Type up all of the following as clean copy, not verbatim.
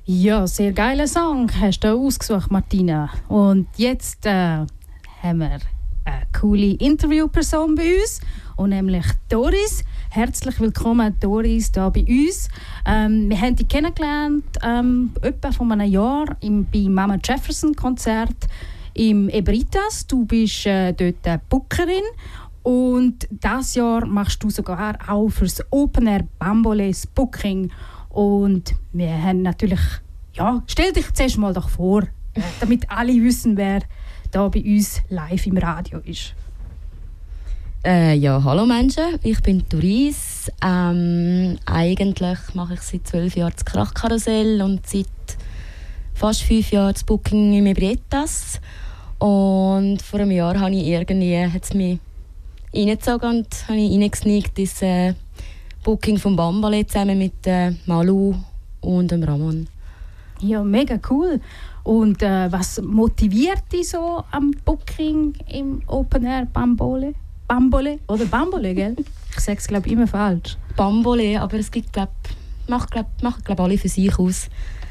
Ja, sehr geiler Song hast du ausgesucht, Martina. Und jetzt haben wir eine coole Interviewperson bei uns, und nämlich Doris. Herzlich willkommen, Doris, hier bei uns. Wir haben dich kennengelernt etwa vor einem Jahr bei Mama Jefferson Konzert im Ebritas. Du bist dort Bookerin. Und dieses Jahr machst du sogar auch für das Open Air Bambole das Booking. Und wir haben natürlich, ja, stell dich zuerst mal doch vor, damit alle wissen, wer da bei uns live im Radio ist. Ja, hallo Menschen, ich bin Doris. Eigentlich mache ich seit 12 Jahren das Krachkarussell und seit fast 5 Jahren das Booking im Ebritas. Und vor einem Jahr habe ich hat's mich reingezogen und habe ich reingesneakt ins Booking vom Bambole zusammen mit Malu und dem Ramon. Ja, mega cool. Und was motiviert dich so am Booking im Open Air Bambole? Bambole oder Bambole, gell? Ich sage es, glaube ich, immer falsch. Bambole, aber es gibt, machen alle für sich aus.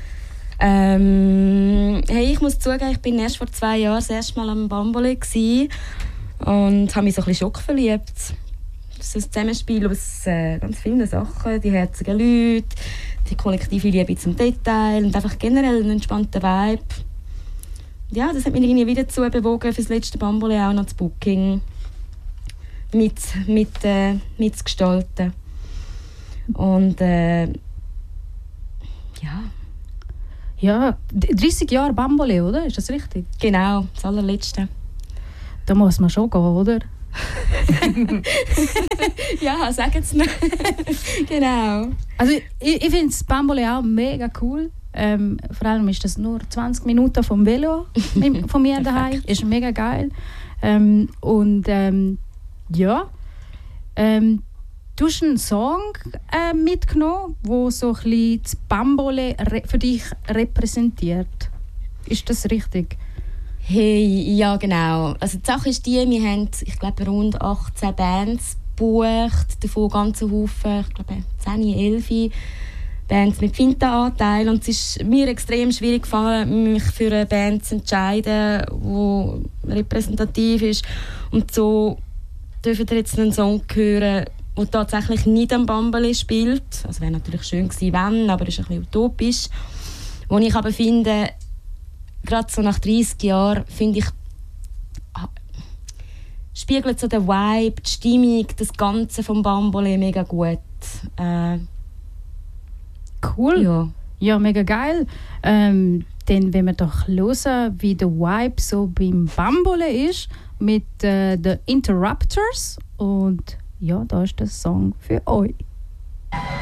Hey, ich muss zugeben, ich bin erst vor 2 Jahren das erste Mal am Bambole gsi und habe mich so ein bisschen schockverliebt. Das ist ein Zusammenspiel aus ganz vielen Sachen, die herzigen Leute, die kollektive Liebe zum Detail und einfach generell einen entspannten Vibe. Ja, das hat mich irgendwie wieder dazu bewogen, für das letzte Bambole auch noch das Booking mitzugestalten. Und ja. Ja, 30 Jahre Bambole, oder? Ist das richtig? Genau, das allerletzte. Da muss man schon gehen, oder? Ja, sagen Sie noch. Genau. Also ich finde das Bambole auch mega cool. Vor allem ist das nur 20 Minuten vom Velo von mir daheim. Ist mega geil. Ja. Du hast einen Song mitgenommen, der so ein bisschen das Bambole für dich repräsentiert. Ist das richtig? Hey, ja genau. Also die Sache ist die, wir haben, ich glaube, rund 18 Bands gebucht, davon ganzen Haufen, ich glaube 10, 11 Bands mit Finta-Anteil. Und es ist mir extrem schwierig gefallen, mich für eine Band zu entscheiden, die repräsentativ ist. Und so dürfen ihr jetzt einen Song hören, der tatsächlich nicht am Bambole spielt. Also wäre natürlich schön gewesen, wenn, aber es ist ein bisschen utopisch. Wo ich aber finde, gerade so nach 30 Jahren, finde ich, spiegelt so der Vibe, die Stimmung, das Ganze vom Bambole mega gut. Cool. Ja, mega geil. Dann wenn wir doch hören, wie der Vibe so beim Bambole ist, mit The Interrupters. Und ja, da ist der Song für euch.